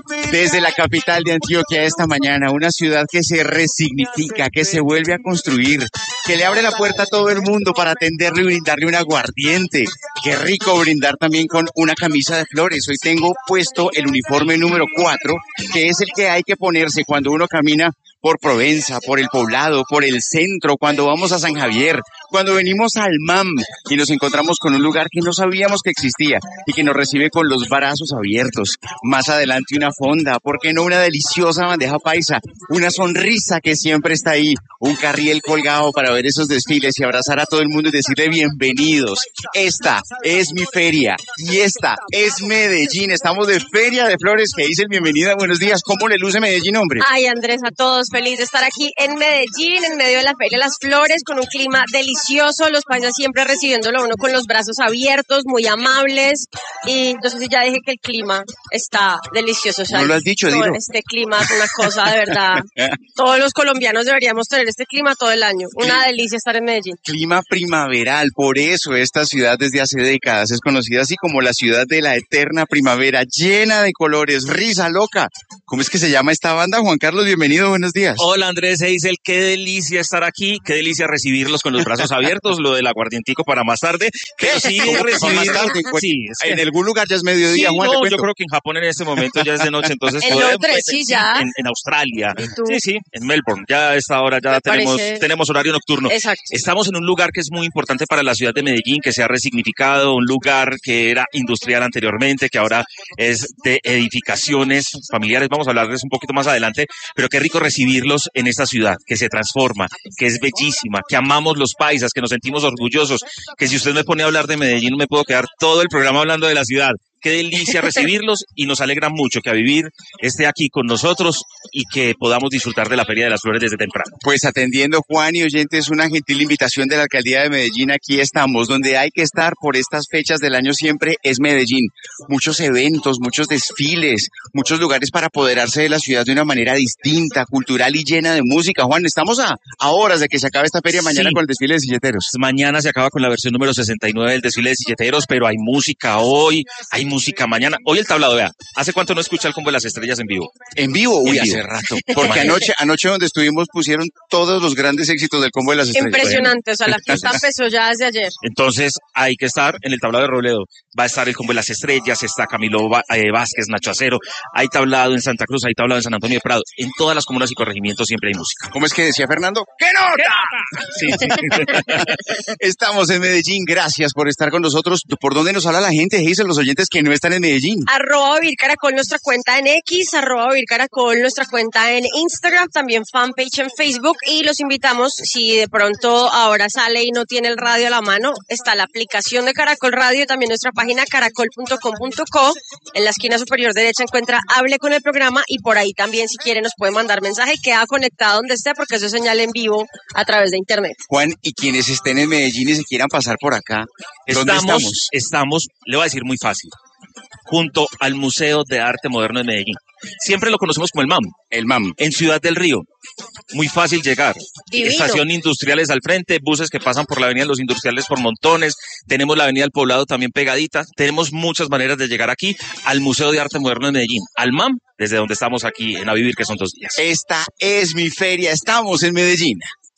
Desde la capital de Antioquia esta mañana, una ciudad que se resignifica, que se vuelve a construir, que le abre la puerta a todo el mundo para atenderle y brindarle un aguardiente. Qué rico brindar también con una camisa de flores. Hoy tengo puesto el uniforme número 4, que es el que hay que ponerse cuando uno camina por Provenza, por el Poblado, por el centro, cuando vamos a San Javier, cuando venimos al MAM y nos encontramos con un lugar que no sabíamos que existía y que nos recibe con los brazos abiertos. Más adelante una fonda, ¿por qué no una deliciosa bandeja paisa? Una sonrisa que siempre está ahí, un carriel colgado para ver esos desfiles y abrazar a todo el mundo y decirle bienvenidos. Esta es mi feria y esta es Medellín. Estamos de Feria de Flores. Que dicen bienvenida, buenos días. ¿Cómo le luce Medellín, hombre? Ay, Andrés, a todos, feliz de estar aquí en Medellín, en medio de la Feria de las Flores, con un clima delicioso, los paisas siempre recibiéndolo a uno con los brazos abiertos, muy amables, y no sé si ya dije que el clima está delicioso. O sea, ¿no lo has dicho, Dilo? Este clima es una cosa de verdad. Todos los colombianos deberíamos tener este clima todo el año. Una delicia estar en Medellín. Clima primaveral, por eso esta ciudad desde hace décadas es conocida así como la ciudad de la eterna primavera, llena de colores, risa loca. ¿Cómo es que se llama esta banda? Juan Carlos, bienvenido, buenos días. Hola Andrés Eisel, qué delicia estar aquí, qué delicia recibirlos con los brazos abiertos, lo del aguardientico para más tarde, pero sí recibirlos. Sí, en algún lugar ya es mediodía, sí, Juan. No, yo creo que en Japón en este momento ya es de noche, entonces en Londres, sí, ya. En Australia, sí, en Melbourne, ya a esta hora ya tenemos horario nocturno. Exacto. Estamos en un lugar que es muy importante para la ciudad de Medellín, que se ha resignificado, un lugar que era industrial anteriormente, que ahora es de edificaciones familiares, vamos a hablarles un poquito más adelante, pero qué rico recibirlos en esta ciudad, que se transforma, que es bellísima, que amamos los paisas, que nos sentimos orgullosos, que si usted me pone a hablar de Medellín no me puedo quedar todo el programa hablando de la ciudad. Qué delicia recibirlos y nos alegra mucho que A Vivir esté aquí con nosotros y que podamos disfrutar de la Feria de las Flores desde temprano. Pues atendiendo, Juan y oyentes, una gentil invitación de la Alcaldía de Medellín. Aquí estamos, donde hay que estar por estas fechas del año siempre es Medellín. Muchos eventos, muchos desfiles, muchos lugares para apoderarse de la ciudad de una manera distinta, cultural y llena de música. Juan, estamos a horas de que se acabe esta feria mañana con el desfile de silleteros. Mañana se acaba con la versión número 69 del desfile de silleteros, pero hay música hoy, hay música mañana. Hoy el tablado, vea, ¿hace cuánto no escucha el Combo de las Estrellas en vivo? ¿En vivo? Uy, hace rato. Porque anoche donde estuvimos pusieron todos los grandes éxitos del Combo de las Estrellas. Impresionante, o sea, la fiesta empezó ya desde ayer. Entonces hay que estar en el tablado de Robledo. Va a estar el Combo de las Estrellas, está Camilo Vázquez, Nacho Acero, hay tablado en Santa Cruz, hay tablado en San Antonio de Prado. En todas las comunas y corregimientos siempre hay música. ¿Cómo es que decía Fernando? ¡Qué nota! Sí. Estamos en Medellín, gracias por estar con nosotros. ¿Por dónde nos habla la gente, Hazel, los oyentes que no están en Medellín? @Vivir Caracol, nuestra cuenta en X, @Vivir Caracol, nuestra cuenta en Instagram, también fanpage en Facebook, y los invitamos, si de pronto ahora sale y no tiene el radio a la mano, está la aplicación de Caracol Radio, también nuestra página caracol.com.co, en la esquina superior derecha encuentra Hable con el programa, y por ahí también si quiere nos puede mandar mensaje y queda conectado donde esté, porque eso es señal en vivo a través de internet. Juan, y quienes estén en Medellín y se quieran pasar por acá, ¿dónde estamos? Estamos, le voy a decir muy fácil, junto al Museo de Arte Moderno de Medellín. Siempre lo conocemos como el MAM. El MAM. En Ciudad del Río. Muy fácil llegar. Divino. Estación Industriales al frente, buses que pasan por la Avenida de los Industriales por montones. Tenemos la Avenida del Poblado también pegadita. Tenemos muchas maneras de llegar aquí al Museo de Arte Moderno de Medellín. Al MAM, desde donde estamos aquí en A Vivir, que son 2 días. Esta es mi feria. Estamos en Medellín.